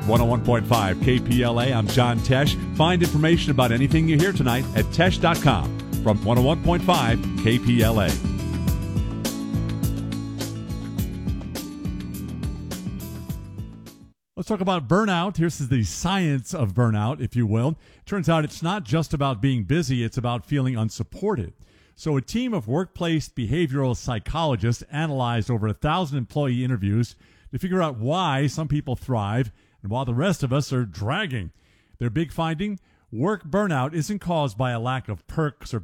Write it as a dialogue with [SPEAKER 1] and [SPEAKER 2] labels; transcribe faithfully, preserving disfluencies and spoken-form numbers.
[SPEAKER 1] one oh one point five K P L A, I'm John Tesh. Find information about anything you hear tonight at tesh dot com. From one oh one point five K P L A. Let's talk about burnout. Here's the science of burnout, if you will. Turns out it's not just about being busy, it's about feeling unsupported. So a team of workplace behavioral psychologists analyzed over a thousand employee interviews to figure out why some people thrive and while the rest of us are dragging. Their big finding, work burnout isn't caused by a lack of perks or